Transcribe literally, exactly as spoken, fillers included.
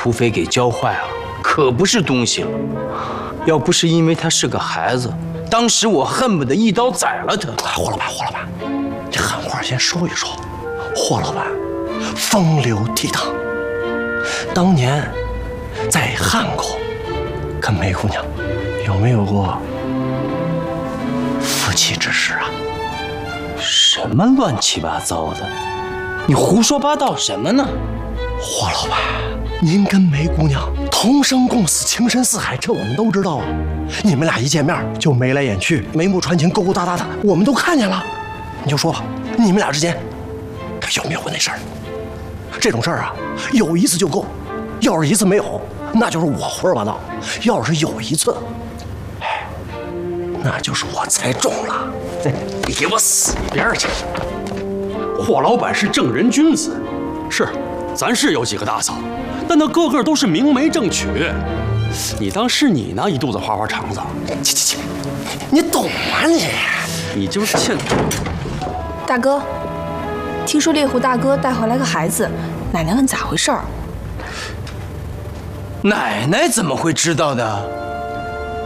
土匪给教坏了，可不是东西了。要不是因为他是个孩子，当时我恨不得一刀宰了他。 霍老板，霍老板，这狠话先说一说。霍老板风流倜傥，当年在汉口跟梅姑娘有没有过夫妻之事啊？ 什么乱七八糟的？你胡说八道什么呢？ 霍老板，您跟梅姑娘同生共死，情深似海，这我们都知道啊。你们俩一见面就眉来眼去，眉目传情，勾勾搭搭的，我们都看见了。你就说吧，你们俩之间有没有过那事儿？这种事儿啊，有一次就够。要是一次没有，那就是我胡说八道；要是有一次，哎，那就是我猜中了。你给我死一边去！ 霍老板是正人君子，是，咱是有几个大嫂，但那个个都是明媒正娶。你当是你呢，一肚子花花肠子。 去去去，你懂吗你？ 你就是欠。 大哥，听说猎户大哥带回来个孩子，奶奶问咋回事儿？ 奶奶怎么会知道的？